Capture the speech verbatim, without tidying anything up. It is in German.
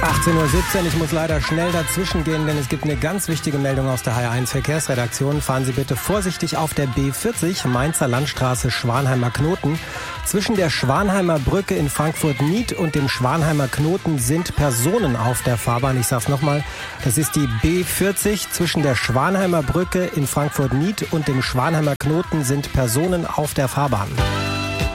achtzehn Uhr siebzehn, ich muss leider schnell dazwischen gehen, denn es gibt eine ganz wichtige Meldung aus der H R eins Verkehrsredaktion. Fahren Sie bitte vorsichtig auf der B vierzig, Mainzer Landstraße, Schwanheimer Knoten. Zwischen der Schwanheimer Brücke in Frankfurt-Nied und dem Schwanheimer Knoten sind Personen auf der Fahrbahn. Ich sag's nochmal, das ist die B vierzig. Zwischen der Schwanheimer Brücke in Frankfurt-Nied und dem Schwanheimer Knoten sind Personen auf der Fahrbahn.